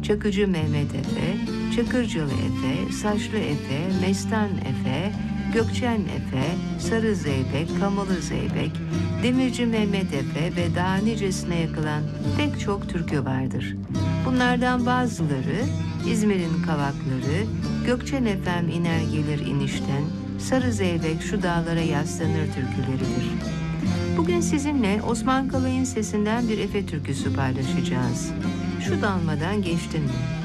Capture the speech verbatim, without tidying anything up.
Çakıcı Mehmet Efe, Çakırcalı Efe, Saçlı Efe, Mestan Efe, Gökçen Efe, Sarı Zeybek, Kamalı Zeybek, Demirci Mehmet Efe ve daha nicesine yakılan pek çok türkü vardır. Bunlardan bazıları İzmir'in kavakları, Gökçen Efem iner gelir inişten, Sarı Zeybek şu dağlara yaslanır türküleridir. Bugün sizinle Osman Kalay'ın sesinden bir Efe türküsü paylaşacağız. Şu dalmadan geçtin mi?